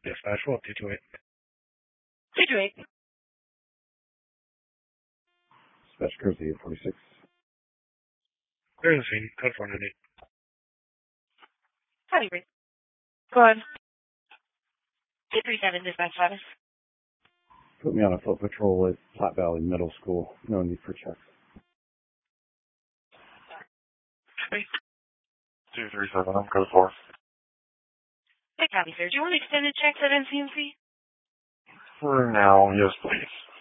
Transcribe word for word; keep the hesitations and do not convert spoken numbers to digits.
Dispatch, well, two two eight. two two eight. Dispatch Jersey eight forty-six. Clear the scene, code four ninety. Howdy, Rick. Go ahead. eight three seven, dispatch status. Put me on a foot patrol at Platte Valley Middle School. No need for checks. two three seven, code four. Hey, copy, sir. Do you want extended checks at N C M C? For now, yes, please.